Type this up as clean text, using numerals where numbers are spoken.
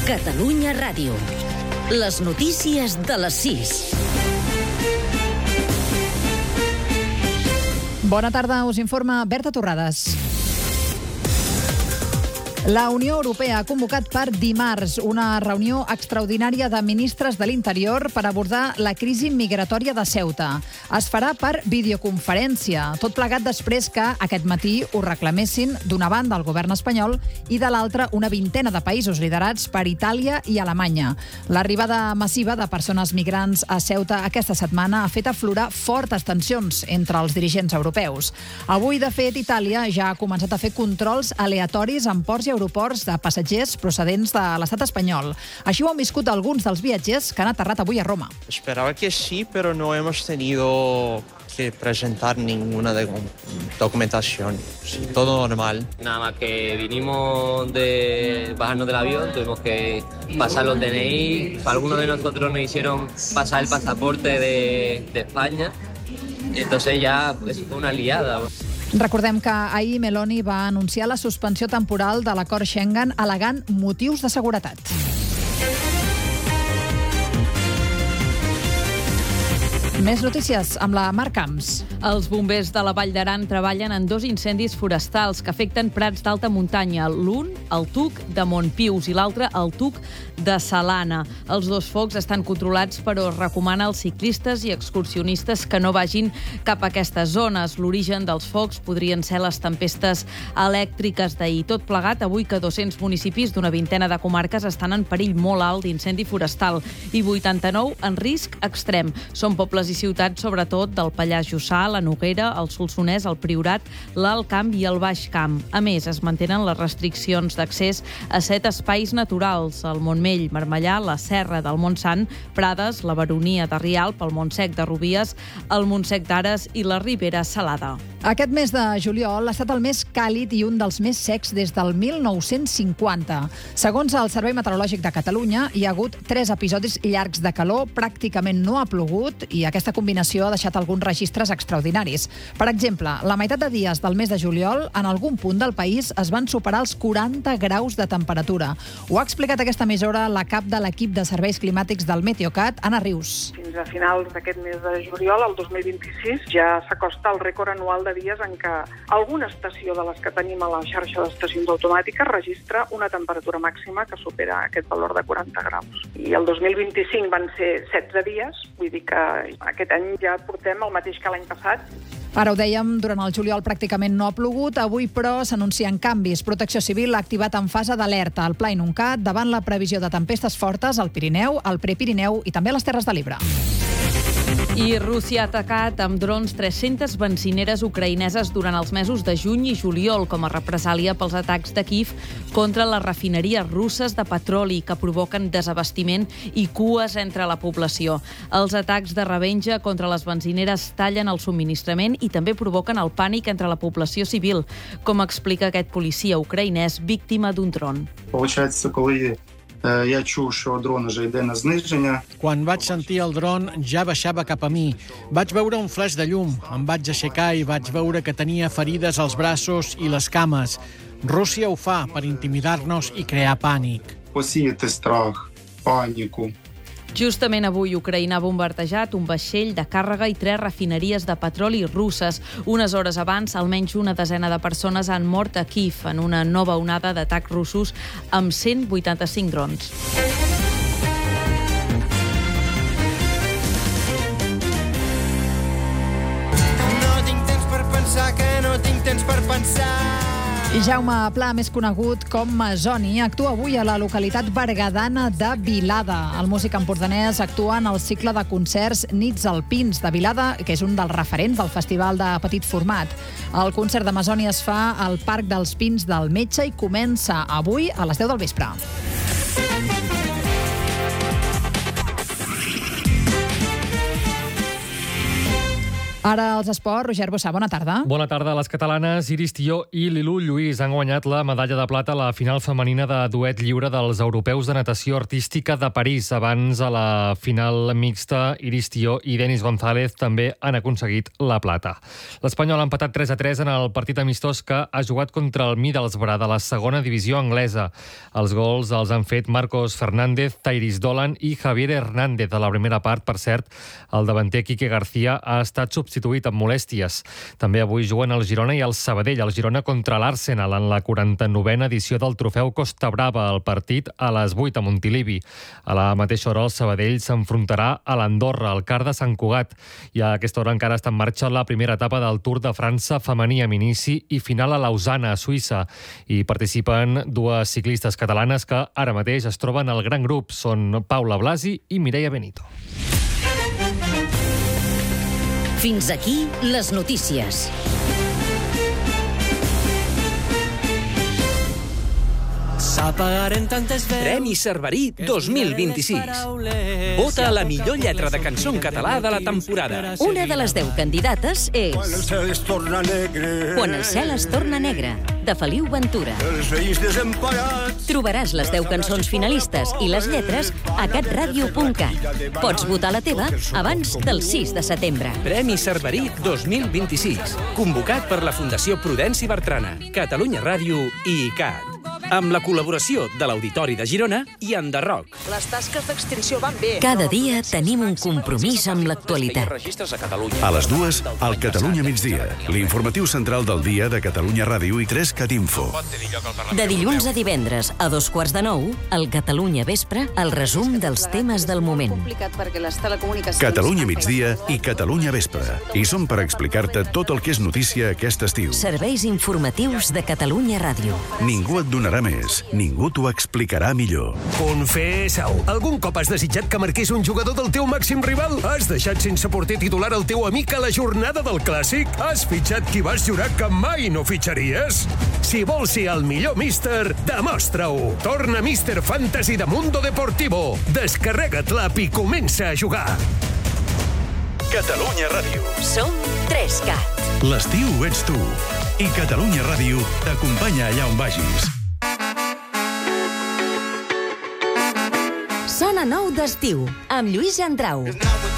Catalunya Ràdio. Les notícies de les 6. Bona tarda, us informa Berta Torrades. La Unió Europea ha convocat per dimarts una reunió extraordinària de ministres de l'Interior per abordar la crisi migratòria de Ceuta. Es farà per videoconferència, tot plegat després que aquest matí ho reclamessin d'una banda el govern espanyol i de l'altra una vintena de països liderats per Itàlia i Alemanya. L'arribada massiva de persones migrants a Ceuta aquesta setmana ha fet aflorar fortes tensions entre els dirigents europeus. Avui, de fet, Itàlia ja ha començat a fer controls aleatoris en ports i aeroports de passatgers procedents de l'estat espanyol. Així ho han viscut alguns dels viatgers que han aterrat avui a Roma. Esperaba que sí, pero no hemos tenido que presentar ninguna documentación. Sí, todo normal. Nada más que vinimos de bajarnos del avión, tuvimos que pasar los DNI. Algunos de nosotros nos hicieron pasar el pasaporte de España. Entonces ya pues, fue una liada. Recordem que ahir Meloni va anunciar la suspensió temporal de l'acord Schengen al·legant motius de seguretat. Més notícies amb la Mar Camps. Els bombers de la Vall d'Aran treballen en 2 incendis forestals que afecten prats d'alta muntanya. L'un, el Tuc de Montpius, i l'altre, el Tuc de Salana. Els 2 focs estan controlats, però es recomana als ciclistes i excursionistes que no vagin cap a aquestes zones. L'origen dels focs podrien ser les tempestes elèctriques d'ahir. Tot plegat, avui que 200 municipis d'una vintena de comarques estan en perill molt alt d'incendi forestal i 89 en risc extrem. Són pobles i ciutats, sobretot del Pallars Jussà, la Noguera, el Solsonès, el Priorat, l'Alt Camp i el Baix Camp. A més, es mantenen les restriccions d'accés a 7 espais naturals: el Montmell, Marmellà, la Serra del Montsant, Prades, la Baronia de Rialp, el Montsec de Rubies, el Montsec d'Ares i la Ribera Salada. Aquest mes de juliol ha estat el més càlid i un dels més secs des del 1950. Segons el Servei Meteorològic de Catalunya, hi ha hagut 3 episodis llargs de calor, pràcticament no ha plogut i aquesta combinació ha deixat alguns registres extraordinaris. Per exemple, la meitat de dies del mes de juliol, en algun punt del país es van superar els 40 graus de temperatura. Ho ha explicat aquesta emissora la cap de l'equip de serveis climàtics del Meteocat, Anna Rius. Fins a finals d'aquest mes de juliol, el 2026, ja s'acosta el rècord anual de dies en què alguna estació de les que tenim a la xarxa d'estacions automàtiques registra una temperatura màxima que supera aquest valor de 40 graus. I el 2025 van ser 16 dies, vull dir que aquest any ja portem el mateix que l'any passat. Ara ho dèiem, durant el juliol pràcticament no ha plogut, avui però s'anuncien canvis. Protecció Civil ha activat en fase d'alerta el Pla Inuncat davant la previsió de tempestes fortes al Pirineu, al Prepirineu i també a les Terres de l'Ebre. I Rússia ha atacat amb drons 300 benzineres ucraïneses durant els mesos de juny i juliol com a represàlia pels atacs de Kíev contra les refineries russes de petroli que provoquen desabastiment i cues entre la població. Els atacs de revenja contra les benzineres tallen el subministrament i també provoquen el pànic entre la població civil, com explica aquest policia ucraïnès víctima d'un dron. Quan vaig sentir el dron ja baixava cap a mi. Vaig veure un flaix de llum, em vaig aixecar i vaig veure que tenia ferides als braços i les cames. Rússia ho fa per intimidar-nos i crear pànic. Justament avui, Ucraïna ha bombardejat un vaixell de càrrega i 3 refineries de petroli russes. Unes hores abans, almenys una desena de persones han mort a Kíev en una nova onada d'atacs russos amb 185 drons. No tinc temps per pensar, que no tinc temps per pensar. I Jaume Pla, més conegut com Masoni, actua avui a la localitat berguedana de Vilada. El músic empordanès actua en el cicle de concerts Nits Alpins de Vilada, que és un dels referents del festival de petit format. El concert de Masoni es fa al Parc dels Pins del Metge i comença avui a les 10 del vespre. Ara els esports, Roger Bossà, bona tarda. Bona tarda. Les catalanes Iris Tió i Lilu Lluís han guanyat la medalla de plata a la final femenina de duet lliure dels europeus de natació artística de París. Abans, a la final mixta, Iris Tió i Denis González també han aconseguit la plata. L'Espanyol ha empatat 3-3 en el partit amistós que ha jugat contra el Middlesbrough de la segona divisió anglesa. Els gols els han fet Marcos Fernández, Tyrese Dolan i Javier Hernández. A la primera part, per cert, el davanter Quique García ha estat substituït amb molèsties. També avui juguen el Girona i el Sabadell. El Girona contra l'Arsenal en la 49a edició del trofeu Costa Brava. El partit a les 8 a Montilivi. A la mateixa hora el Sabadell s'enfrontarà a l'Andorra, al CAR de Sant Cugat. I a aquesta hora encara està en marxa la primera etapa del Tour de França femení amb inici i final a Lausana, a Suïssa. Hi participen dues ciclistes catalanes que ara mateix es troben al gran grup. Són Paula Blasi i Mireia Benito. Fins aquí les notícies. S'apagaren tantes veus. Premi Cerverí 2026. Vota la millor lletra de cançó en català de la temporada. Una de les 10 candidates és Quan el cel es torna negre. Quan el cel es torna negre, de Feliu Ventura. Els veïns desemparats. Trobaràs les 10 cançons finalistes i les lletres a catradio.cat. Pots votar la teva abans del 6 de setembre. Premi Cerverí 2026. Convocat per la Fundació Prudenci Bertrana, Catalunya Ràdio i ICAT. Amb la col·laboració de l'Auditori de Girona i Enderroc. Les tasques d'extinció van bé. Cada dia tenim un compromís amb l'actualitat. A les 2, al Catalunya migdia. L'informatiu central del dia de Catalunya Ràdio i 3 Catinfo. De dilluns a divendres a 2:15, al Catalunya Vespre, el resum dels temes del moment. Catalunya migdia i Catalunya Vespre. I som per explicar-te tot el que és notícia aquest estiu. Serveis informatius de Catalunya Ràdio. Ningú et donarà més. Ningú t'ho explicarà millor. Confessa-ho. Algun cop has desitjat que marqués un jugador del teu màxim rival? Has deixat sense porter titular el teu amic a la jornada del Clàssic? Has fitxat qui vas jurar que mai no fitxaries? Si vols ser el millor míster, demostra-ho. Torna Míster Fantasy de Mundo Deportivo. Descarrega't l'app i comença a jugar. Catalunya Ràdio. Som 3CAT. L'estiu ets tu. I Catalunya Ràdio t'acompanya allà on vagis. Sona nou d'estiu, amb Lluís Andrau.